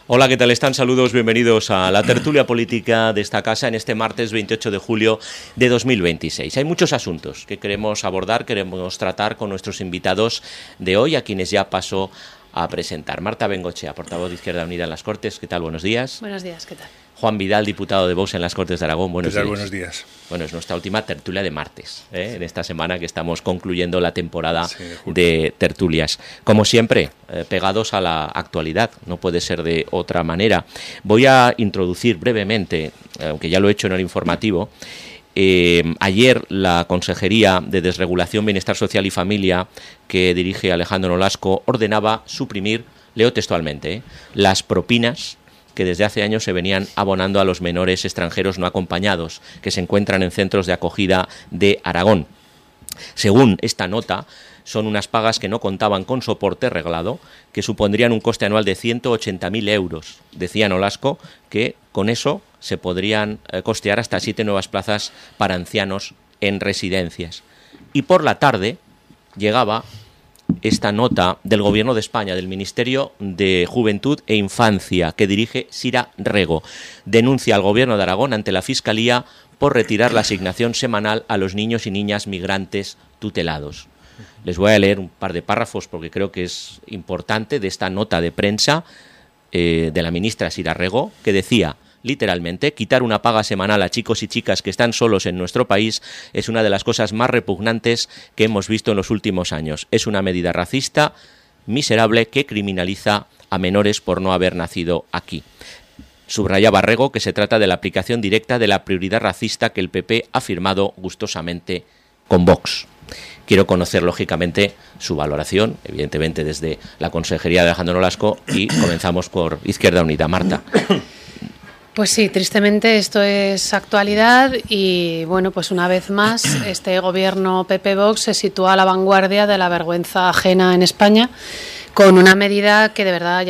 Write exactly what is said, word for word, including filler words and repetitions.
Hola, ¿qué tal están? Saludos, bienvenidos a la tertulia política de esta casa en este martes veintiocho de julio de dos mil veintiséis. Hay muchos asuntos que queremos abordar, queremos tratar con nuestros invitados de hoy, a quienes ya paso a presentar. Marta Bengochea, portavoz de Izquierda Unida en las Cortes. ¿Qué tal? Buenos días. Buenos días, ¿qué tal? Juan Vidal, diputado de Vox en las Cortes de Aragón. Buenos ¿Qué tal? días. Buenos días. Bueno, es nuestra última tertulia de martes, ¿eh? En esta semana que estamos concluyendo la temporada sí, de tertulias. Como siempre, eh, pegados a la actualidad, no puede ser de otra manera. Voy a introducir brevemente, aunque ya lo he hecho en el informativo, Eh, ayer la Consejería de Desregulación, Bienestar Social y Familia, que dirige Alejandro Nolasco, ordenaba suprimir, leo textualmente, ¿eh? las propinas que desde hace años se venían abonando a los menores extranjeros no acompañados que se encuentran en centros de acogida de Aragón. Según esta nota, son unas pagas que no contaban con soporte reglado, que supondrían un coste anual de ciento ochenta mil euros. Decía Nolasco que con eso se podrían eh, costear hasta siete nuevas plazas para ancianos en residencias. Y por la tarde llegaba esta nota del Gobierno de España, del Ministerio de Juventud e Infancia, que dirige Sira Rego. Denuncia al Gobierno de Aragón ante la Fiscalía por retirar la asignación semanal a los niños y niñas migrantes tutelados. Les voy a leer un par de párrafos porque creo que es importante de esta nota de prensa eh, de la ministra Sira Rego, que decía literalmente: quitar una paga semanal a chicos y chicas que están solos en nuestro país es una de las cosas más repugnantes que hemos visto en los últimos años. Es una medida racista, miserable, que criminaliza a menores por no haber nacido aquí. Subrayaba Rego que se trata de la aplicación directa de la prioridad racista que el P P ha firmado gustosamente con Vox. Quiero conocer, lógicamente, su valoración, evidentemente desde la Consejería de Alejandro Nolasco, y comenzamos por Izquierda Unida. Marta. Pues sí, tristemente esto es actualidad y, bueno, pues una vez más este gobierno P P-Vox se sitúa a la vanguardia de la vergüenza ajena en España con una medida que de verdad